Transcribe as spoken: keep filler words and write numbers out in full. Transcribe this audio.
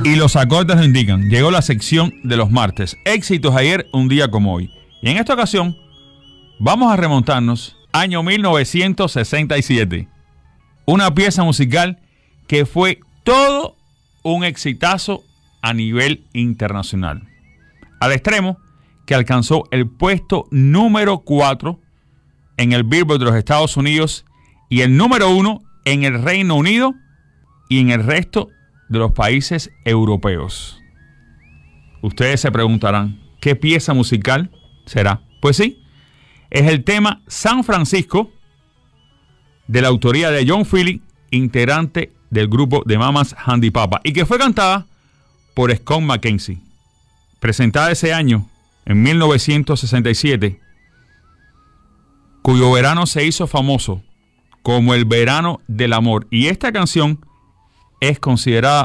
Y los acordes lo indican. Llegó la sección de los martes. Éxitos ayer, un día como hoy. Y en esta ocasión vamos a remontarnos año mil novecientos sesenta y siete. Una pieza musical que fue todo un exitazo a nivel internacional. Al extremo que alcanzó el puesto número cuatro en el Billboard de los Estados Unidos y el número uno en el Reino Unido y en el resto de los países europeos. Ustedes se preguntarán, ¿qué pieza musical será? Pues sí, es el tema San Francisco, de la autoría de John Philly, integrante del grupo de Mamas Handy Papa, y que fue cantada por Scott McKenzie. Presentada ese año, en mil novecientos sesenta y siete, cuyo verano se hizo famoso como el verano del amor. Y esta canción es considerada